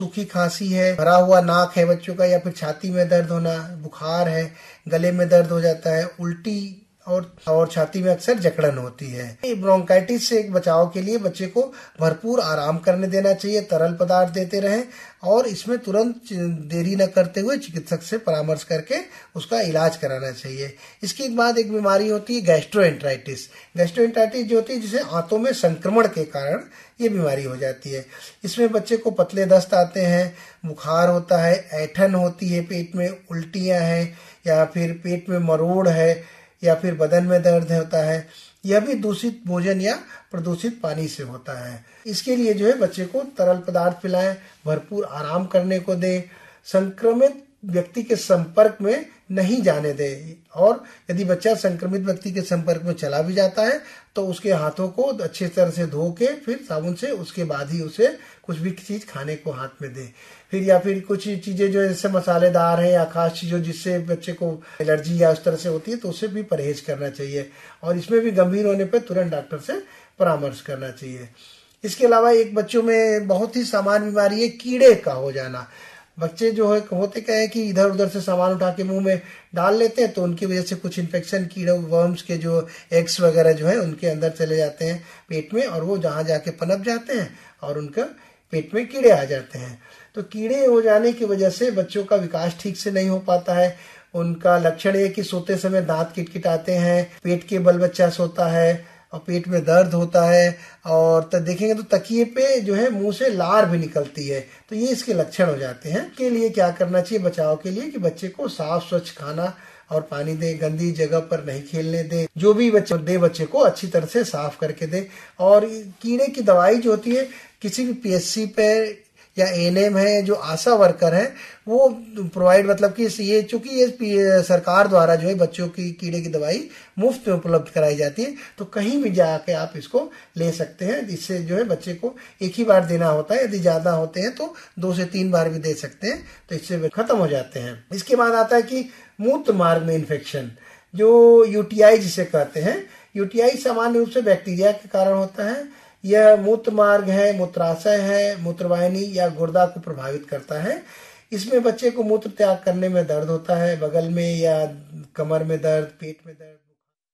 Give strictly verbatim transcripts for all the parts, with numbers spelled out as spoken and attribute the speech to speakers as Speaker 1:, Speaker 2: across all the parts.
Speaker 1: सूखी खांसी है, भरा हुआ नाक है बच्चों का, या फिर छाती में दर्द होना, बुखार है, गले में दर्द हो जाता है, उल्टी और और छाती में अक्सर जकड़न होती है। ब्रोंकाइटिस से बचाव के लिए बच्चे को भरपूर आराम करने देना चाहिए, तरल पदार्थ देते रहें और इसमें तुरंत देरी न करते हुए चिकित्सक से परामर्श करके उसका इलाज कराना चाहिए। इसके बाद एक बीमारी होती है गैस्ट्रोएंटराइटिस। गैस्ट्रोएंटराइटिस जो होती है जिसे आंतों में संक्रमण के कारण ये बीमारी हो जाती है। इसमें बच्चे को पतले दस्त आते हैं, बुखार होता है, ऐठन होती है, पेट में उल्टियां हैं, या फिर पेट में मरोड़ है, या फिर बदन में दर्द होता है। यह भी दूषित भोजन या प्रदूषित पानी से होता है। इसके लिए जो है बच्चे को तरल पदार्थ पिलाएं, भरपूर आराम करने को दें, संक्रमित व्यक्ति के संपर्क में नहीं जाने दें, और यदि बच्चा संक्रमित व्यक्ति के संपर्क में चला भी जाता है तो उसके हाथों को अच्छी तरह से धो के फिर साबुन से उसके बाद ही उसे कुछ भी चीज खाने को हाथ में दें। फिर या फिर कुछ चीजें जो जैसे मसालेदार है या खास चीजों जिससे बच्चे को एलर्जी या उस तरह से होती है तो उससे भी परहेज करना चाहिए, और इसमें भी गंभीर होने पर तुरंत डॉक्टर से परामर्श करना चाहिए। इसके अलावा एक बच्चों में बहुत ही सामान्य बीमारी है कीड़े का हो जाना। बच्चे जो है होते क्या है कि इधर उधर से सामान उठा के मुंह में डाल लेते हैं तो उनकी वजह से कुछ इन्फेक्शन कीड़े वर्म्स के जो एग्स वगैरह जो है उनके अंदर चले जाते हैं पेट में, और वो जहां जाके पनप जाते हैं और उनका पेट में कीड़े आ जाते हैं। तो कीड़े हो जाने की वजह से बच्चों का विकास ठीक से नहीं हो पाता है। उनका लक्षण ये कि सोते समय दांत किटकिटाते हैं, पेट के बल बच्चा सोता है और पेट में दर्द होता है, और तो देखेंगे तो तकिए पे जो है मुंह से लार भी निकलती है। तो ये इसके लक्षण हो जाते हैं। के लिए क्या करना चाहिए बचाव के लिए कि बच्चे को साफ स्वच्छ खाना और पानी दे, गंदी जगह पर नहीं खेलने दे, जो भी बच्चे दे बच्चे को अच्छी तरह से साफ करके दे। और कीड़े की दवाई जो होती है किसी भी पीएचसी पे या एएनएम है जो आशा वर्कर है वो प्रोवाइड, मतलब कि ये चूंकि ये सरकार द्वारा जो है बच्चों की कीड़े की दवाई मुफ्त में उपलब्ध कराई जाती है, तो कहीं भी जाके आप इसको ले सकते हैं। इससे जो है बच्चे को एक ही बार देना होता है, यदि ज्यादा होते हैं तो दो से तीन बार भी दे सकते हैं, तो इससे खत्म हो जाते हैं। इसके बाद आता है कि मूत्र मार्ग में इन्फेक्शन, जो यूटीआई जिसे कहते हैं। यूटीआई सामान्य रूप से बैक्टीरिया के कारण होता है। यह मूत्र मार्ग है, मूत्राशय है, मूत्रवाहिनी या गुर्दा को प्रभावित करता है। इसमें बच्चे को मूत्र त्याग करने में दर्द होता है, बगल में या कमर में दर्द, पेट में दर्द।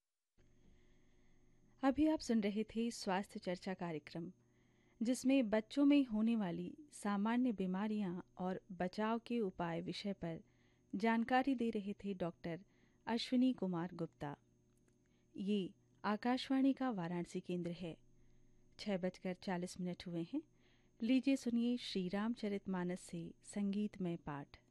Speaker 2: अभी आप सुन रहे थे स्वास्थ्य चर्चा कार्यक्रम, जिसमें बच्चों में होने वाली सामान्य बीमारियां और बचाव के उपाय विषय पर जानकारी दे रहे थे डॉक्टर अश्विनी कुमार गुप्ता। ये आकाशवाणी का वाराणसी केंद्र है। छह बजकर चालीस मिनट हुए हैं। लीजिए सुनिए श्री रामचरितमानस से संगीतमय पाठ।